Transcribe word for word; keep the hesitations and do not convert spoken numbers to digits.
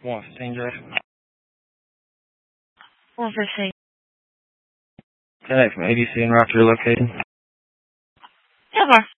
one fifteen Drive. one fifteen. ten eight from A D C and route to your location. Yes, sir.